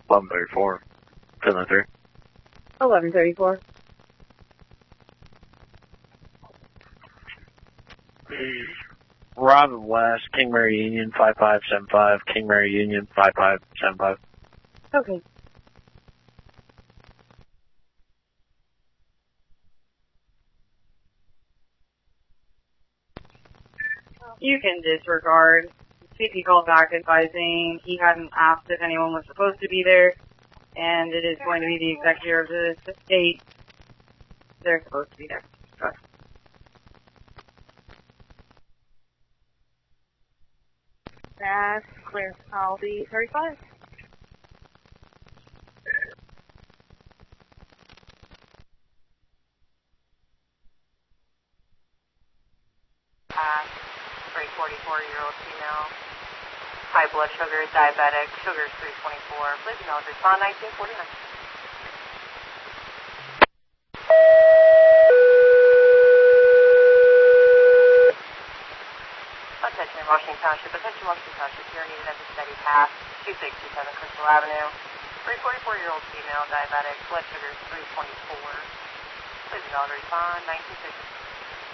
1134. Finley 3. 1134. Robin West, King Mary Union 5575, King Mary Union 5575. Okay. You can disregard. CP called back advising he hadn't asked if anyone was supposed to be there, and it is going to be the executor of the state. They're supposed to be there. Trust. That's clear. I'll be 35. Pass, 44-year-old female, high blood sugar, diabetic, sugar is 324. Please acknowledge respond 1949. Attention Washington Township, you're needed at the steady path, 2627 Crystal Avenue. 44-year-old female, diabetic, blood sugar is 324. Please acknowledge respond 1950.